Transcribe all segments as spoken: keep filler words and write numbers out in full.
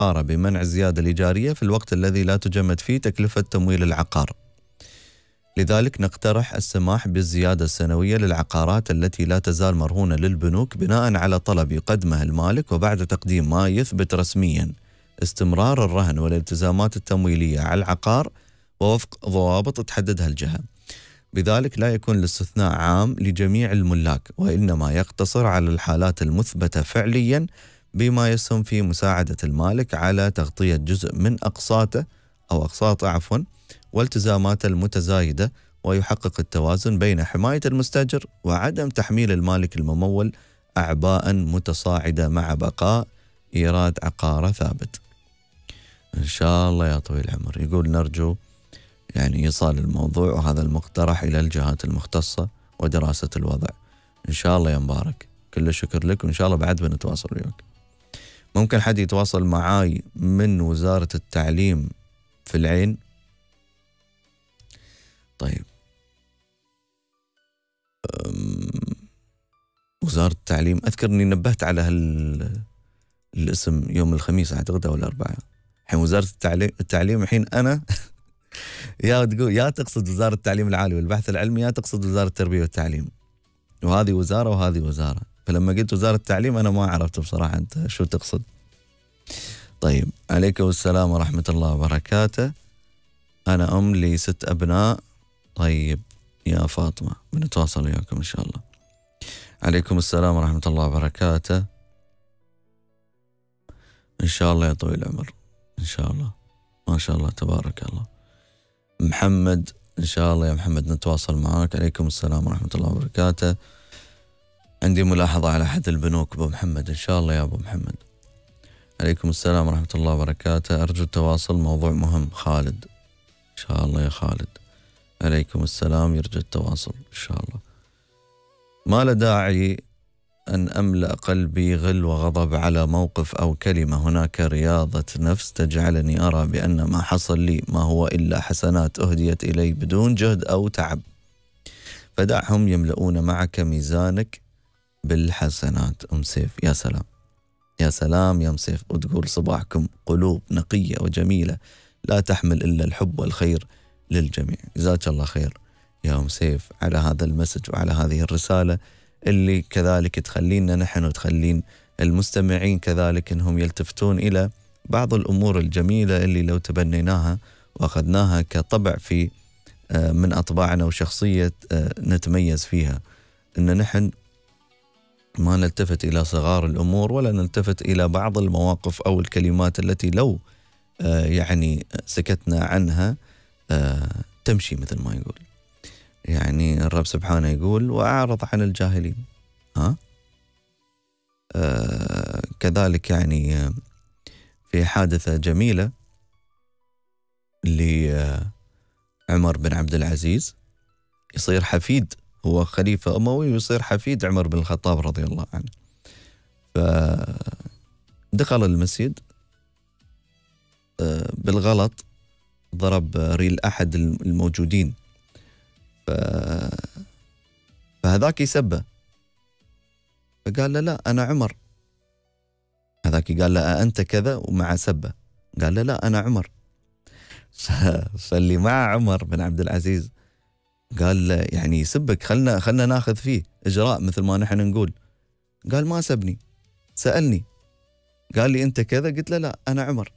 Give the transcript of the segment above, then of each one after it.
العقار بمنع الزيادة الإيجارية في الوقت الذي لا تجمد فيه تكلفة تمويل العقار. لذلك نقترح السماح بالزيادة السنوية للعقارات التي لا تزال مرهونة للبنوك بناء على طلب يقدمه المالك، وبعد تقديم ما يثبت رسميا استمرار الرهن والالتزامات التمويلية على العقار ووفق ضوابط تحددها الجهة. بذلك لا يكون الاستثناء عام لجميع الملاك، وإنما يقتصر على الحالات المثبتة فعليا، بما يسهم في مساعدة المالك على تغطية جزء من أقساطه أو أقساطه عفوا والتزاماته المتزايدة، ويحقق التوازن بين حماية المستأجر وعدم تحميل المالك الممول أعباء متصاعدة مع بقاء إيراد عقاره ثابت. إن شاء الله يا طويل العمر. يقول نرجو يعني إيصال الموضوع وهذا المقترح إلى الجهات المختصة ودراسة الوضع. إن شاء الله يا مبارك، كل شكر لك، وإن شاء الله بعد بنتواصل وياك. ممكن حد يتواصل معاي من وزارة التعليم في العين؟ طيب، وزارة التعليم أذكر أني نبهت على هال الاسم يوم الخميس أعتقد أو الأربعاء. الحين وزارة التعليم التعليم الحين أنا يا تقول يا تقصد وزارة التعليم العالي والبحث العلمي، يا تقصد وزارة التربية والتعليم، وهذه وزارة وهذه وزارة. فلما قلت وزارة التعليم أنا ما عرفت بصراحة أنت شو تقصد. طيب، عليكم السلام ورحمة الله وبركاته. أنا أم لي ست أبناء. طيب يا فاطمة بنتواصل وياكم إن شاء الله. عليكم السلام ورحمة الله وبركاته. إن شاء الله يا طويل العمر، إن شاء الله، ما شاء الله تبارك الله. محمد، إن شاء الله يا محمد نتواصل معاك. عليكم السلام ورحمة الله وبركاته. عندي ملاحظة على أحد البنوك أبو محمد. إن شاء الله يا أبو محمد. عليكم السلام ورحمة الله وبركاته. أرجو التواصل، موضوع مهم. خالد، إن شاء الله يا خالد. عليكم السلام، يرجى التواصل إن شاء الله. ما له داعي أن أملأ قلبي غل وغضب على موقف أو كلمة. هناك رياضة نفس تجعلني أرى بأن ما حصل لي ما هو إلا حسنات أهديت إلي بدون جهد أو تعب، فدعهم يملؤون معك ميزانك بالحسنات. أم سيف، يا سلام يا سلام يا أم سيف. وتقول صباحكم قلوب نقية وجميلة لا تحمل إلا الحب والخير للجميع. جزاك الله خير يا أم سيف على هذا المسج وعلى هذه الرسالة اللي كذلك تخلينا نحن وتخلين المستمعين كذلك انهم يلتفتون الى بعض الامور الجميلة اللي لو تبنيناها واخذناها كطبع في من اطباعنا وشخصية نتميز فيها، ان نحن ما نلتفت الى صغار الامور ولا نلتفت الى بعض المواقف او الكلمات التي لو يعني سكتنا عنها تمشي مثل ما يقول. يعني الرب سبحانه يقول وأعرض عن الجاهلين. ها آه كذلك يعني في حادثة جميلة لعمر بن عبد العزيز، يصير حفيد، هو خليفة أموي ويصير حفيد عمر بن الخطاب رضي الله عنه. فدخل المسجد آه بالغلط، ضرب ريل أحد الموجودين، فهذاك يسبه، فقال له لا أنا عمر. هذاك قال له أنت كذا ومع سبه، قال له لا أنا عمر. فاللي مع عمر بن عبد العزيز قال له يعني يسبك، خلنا خلنا ناخذ فيه إجراء مثل ما نحن نقول. قال ما سبني، سألني قال لي أنت كذا، قلت له لا أنا عمر.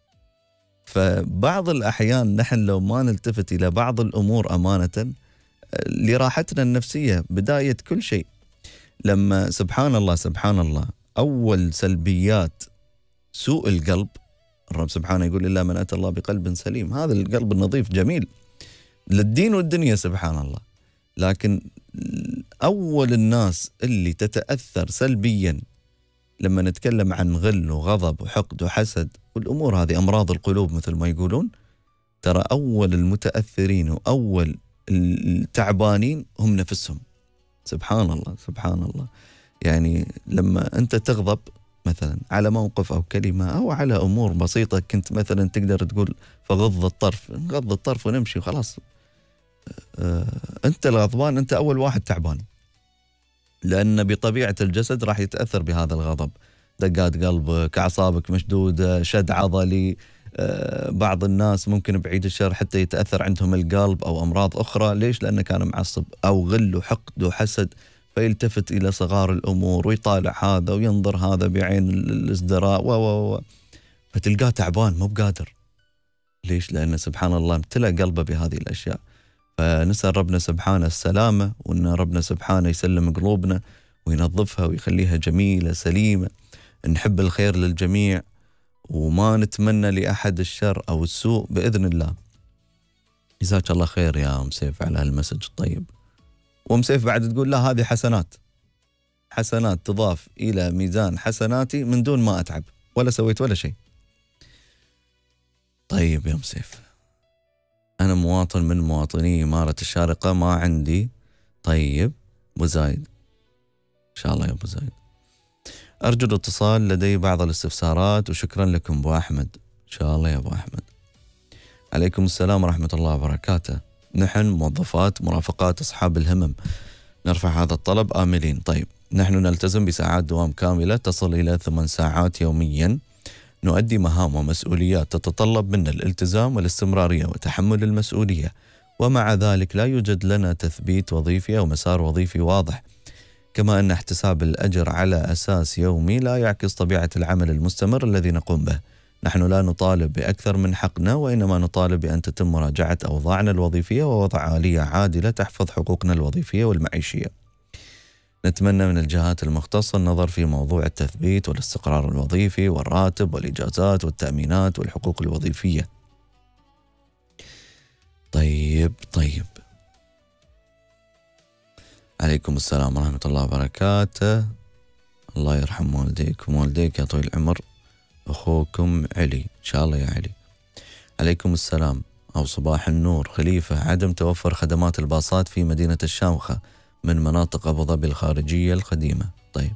فبعض الأحيان نحن لو ما نلتفت إلى بعض الأمور أمانة لراحتنا النفسية بداية كل شيء، لما سبحان الله سبحان الله أول سلبيات سوء القلب، الرب سبحانه يقول إلا من أتى الله بقلب سليم، هذا القلب النظيف جميل للدين والدنيا سبحان الله، لكن أول الناس اللي تتأثر سلبيا لما نتكلم عن غل وغضب وحقد وحسد والأمور هذه أمراض القلوب مثل ما يقولون، ترى أول المتأثرين وأول التعبانين هم نفسهم. سبحان الله سبحان الله. يعني لما أنت تغضب مثلا على موقف أو كلمة أو على أمور بسيطة، كنت مثلا تقدر تقول فغض الطرف، نغض الطرف ونمشي وخلاص. أه أنت الغضبان، أنت أول واحد تعبان، لأن بطبيعة الجسد راح يتأثر بهذا الغضب. دقات قلبك، أعصابك مشدودة، شد عضلي. بعض الناس ممكن بعيد الشر حتى يتأثر عندهم القلب أو أمراض أخرى. ليش؟ لأنه كان معصب أو غل وحقد وحسد، فيلتفت إلى صغار الأمور ويطالع هذا وينظر هذا بعين الازدراء و و فتلقاه تعبان مو بقادر. ليش؟ لأن سبحان الله امتلأ قلبه بهذه الأشياء. فنسأل ربنا سبحانه السلامة، وأن ربنا سبحانه يسلم قلوبنا وينظفها ويخليها جميلة سليمة، نحب الخير للجميع وما نتمنى لأحد الشر أو السوء بإذن الله. جزاك الله خير يا أم سيف على هالمسج الطيب. وأم سيف بعد تقول لا هذه حسنات، حسنات تضاف إلى ميزان حسناتي من دون ما أتعب ولا سويت ولا شيء. طيب يا أم سيف، أنا مواطن من مواطني إمارة الشارقة، ما عندي. طيب أبو زايد، إن شاء الله يا أبو زايد، أرجو الاتصال، لدي بعض الاستفسارات وشكرا لكم أبو أحمد. إن شاء الله يا أبو أحمد. عليكم السلام ورحمة الله وبركاته. نحن موظفات مرافقات أصحاب الهمم نرفع هذا الطلب آملين. طيب، نحن نلتزم بساعات دوام كاملة تصل إلى ثمان ساعات يوميا، نؤدي مهام ومسؤوليات تتطلب منا الالتزام والاستمرارية وتحمل المسؤولية، ومع ذلك لا يوجد لنا تثبيت وظيفي أو مسار وظيفي واضح، كما أن احتساب الأجر على أساس يومي لا يعكس طبيعة العمل المستمر الذي نقوم به. نحن لا نطالب بأكثر من حقنا، وإنما نطالب بأن تتم مراجعة أوضاعنا الوظيفية ووضع آلية عادلة تحفظ حقوقنا الوظيفية والمعيشية. نتمنى من الجهات المختصة النظر في موضوع التثبيت والاستقرار الوظيفي والراتب والإجازات والتأمينات والحقوق الوظيفية. طيب طيب عليكم السلام ورحمة الله وبركاته. الله يرحم والديكم ووالديك يا طويل العمر. أخوكم علي، إن شاء الله يا علي. عليكم السلام أو صباح النور. خليفة، عدم توفر خدمات الباصات في مدينة الشامخة من مناطق أبو ظبي الخارجية القديمة. طيب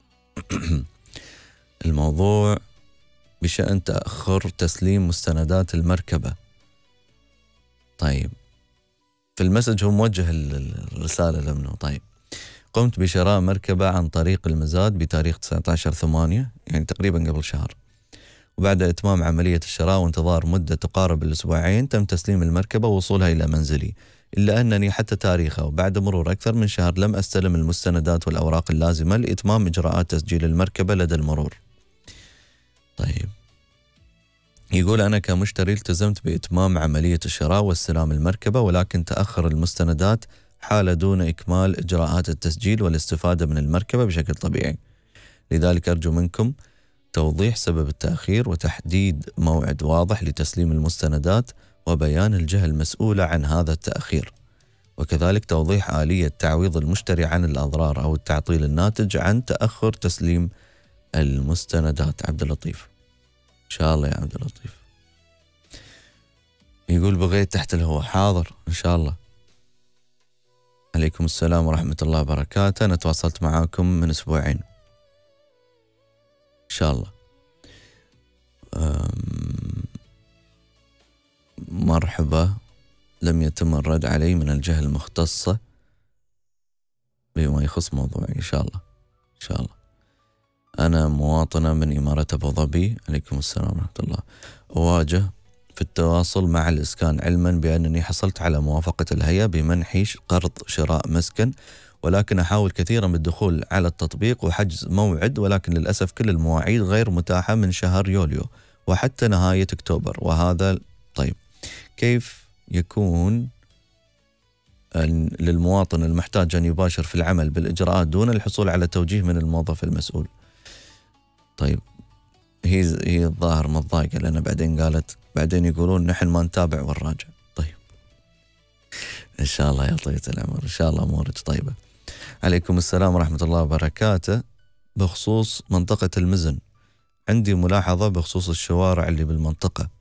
الموضوع بشأن تأخر تسليم مستندات المركبة. طيب في المسج هو موجه الرسالة لمنه. طيب، قمت بشراء مركبة عن طريق المزاد بتاريخ تسعة عشر ثمانية، يعني تقريبا قبل شهر، وبعد إتمام عملية الشراء وانتظار مدة تقارب الأسبوعين تم تسليم المركبة ووصولها إلى منزلي، إلا أنني حتى تاريخها وبعد مرور أكثر من شهر لم أستلم المستندات والأوراق اللازمة لإتمام إجراءات تسجيل المركبة لدى المرور. طيب، يقول أنا كمشتري التزمت بإتمام عملية الشراء واستلام المركبة، ولكن تأخر المستندات حال دون إكمال إجراءات التسجيل والاستفادة من المركبة بشكل طبيعي. لذلك أرجو منكم توضيح سبب التأخير وتحديد موعد واضح لتسليم المستندات وبيان الجهة المسؤولة عن هذا التأخير، وكذلك توضيح آلية تعويض المشتري عن الأضرار أو التعطيل الناتج عن تأخر تسليم المستندات. عبد اللطيف، إن شاء الله يا عبد اللطيف. يقول بغيت تحت الهواء. حاضر إن شاء الله. عليكم السلام ورحمة الله وبركاته. أنا تواصلت معاكم من أسبوعين إن شاء الله. مرحبا، لم يتم الرد علي من الجهة المختصة بما يخص موضوعي. إن شاء الله إن شاء الله. أنا مواطنة من إمارة أبو ظبي. عليكم السلام ورحمة الله. أواجه في التواصل مع الإسكان علما بأنني حصلت على موافقة الهيئة بمنحي قرض شراء مسكن، ولكن أحاول كثيرا بالدخول على التطبيق وحجز موعد، ولكن للأسف كل المواعيد غير متاحة من شهر يوليو وحتى نهاية أكتوبر، وهذا طيب كيف يكون للمواطن المحتاج أن يباشر في العمل بالإجراءات دون الحصول على توجيه من الموظف المسؤول؟ طيب هي هي الظاهر متضايقة لأن بعدين قالت بعدين يقولون نحن ما نتابع ونراجع. طيب إن شاء الله يا طويلة العمر، إن شاء الله أمورك طيبة. عليكم السلام ورحمة الله وبركاته. بخصوص منطقة المزن، عندي ملاحظة بخصوص الشوارع اللي بالمنطقة،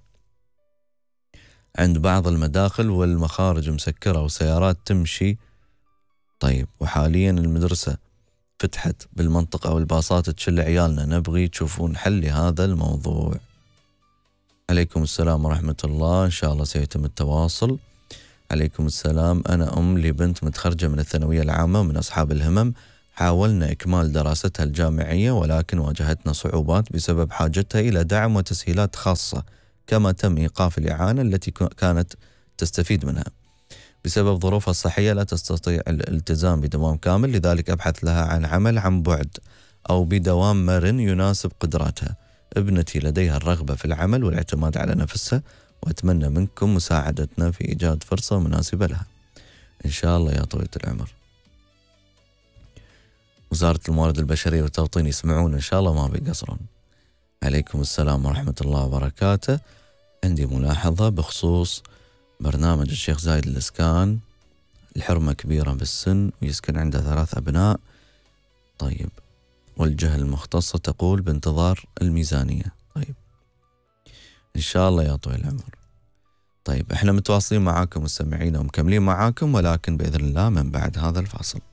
عند بعض المداخل والمخارج مسكرة وسيارات تمشي. طيب، وحاليا المدرسة فتحت بالمنطقة والباصات تشل عيالنا، نبغي تشوفون حل لهذا الموضوع. عليكم السلام ورحمة الله، إن شاء الله سيتم التواصل. عليكم السلام. أنا أم لبنت متخرجة من الثانوية العامة ومن أصحاب الهمم، حاولنا إكمال دراستها الجامعية ولكن واجهتنا صعوبات بسبب حاجتها إلى دعم وتسهيلات خاصة، كما تم إيقاف الإعانة التي كانت تستفيد منها. بسبب ظروفها الصحية لا تستطيع الالتزام بدوام كامل، لذلك أبحث لها عن عمل عن بعد أو بدوام مرن يناسب قدراتها. ابنتي لديها الرغبة في العمل والاعتماد على نفسها، وأتمنى منكم مساعدتنا في إيجاد فرصة مناسبة لها. إن شاء الله يا طويلة العمر. وزارة الموارد البشرية والتوطين يسمعون إن شاء الله ما بيقصرون. عليكم السلام ورحمة الله وبركاته. عندي ملاحظة بخصوص برنامج الشيخ زايد للإسكان. الحرمة كبيرة بالسن ويسكن عنده ثلاث أبناء. طيب، والجهة المختصة تقول بانتظار الميزانية. طيب إن شاء الله يا طويل العمر. طيب احنا متواصلين معاكم مستمعين ومكملين معاكم، ولكن بإذن الله من بعد هذا الفاصل.